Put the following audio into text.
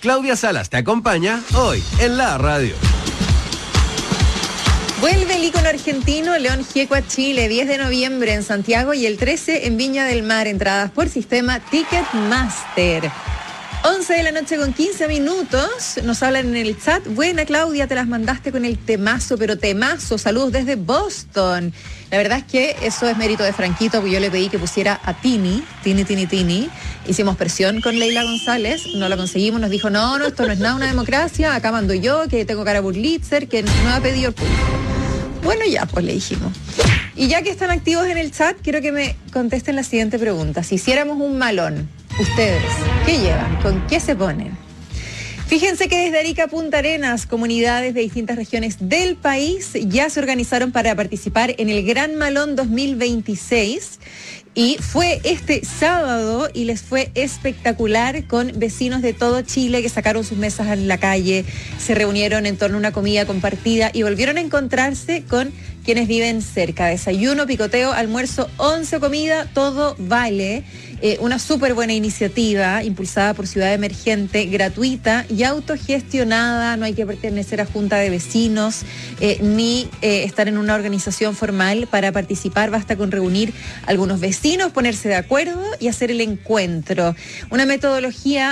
Claudia Salas te acompaña hoy en la radio. Vuelve el ícono argentino León Gieco a Chile, 10 de noviembre en Santiago y el 13 en Viña del Mar, entradas por sistema Ticketmaster. 11 de la noche con 15 minutos, nos hablan en el chat. Buena Claudia, te las mandaste con el temazo, pero temazo, saludos desde Boston. La verdad es que eso es mérito de Franquito, porque yo le pedí que pusiera a Tini. Hicimos presión con Leila González, no la conseguimos, nos dijo, no, esto no es nada una democracia, acá mando yo, que tengo cara Burlitzer, que no ha pedido el público. Bueno, ya, pues le dijimos. Y ya que están activos en el chat, quiero que me contesten la siguiente pregunta. Si hiciéramos un malón, ustedes, ¿qué llevan? ¿Con qué se ponen? Fíjense que desde Arica a Punta Arenas, comunidades de distintas regiones del país ya se organizaron para participar en el Gran Malón 2026. Y fue este sábado y les fue espectacular con vecinos de todo Chile que sacaron sus mesas en la calle, se reunieron en torno a una comida compartida y volvieron a encontrarse con quienes viven cerca. Desayuno, picoteo, almuerzo, 11 comida, todo vale. Una súper buena iniciativa impulsada por Ciudad Emergente, gratuita y autogestionada. No hay que pertenecer a junta de vecinos ni estar en una organización formal para participar. Basta con reunir algunos vecinos, ponerse de acuerdo y hacer el encuentro. Una metodología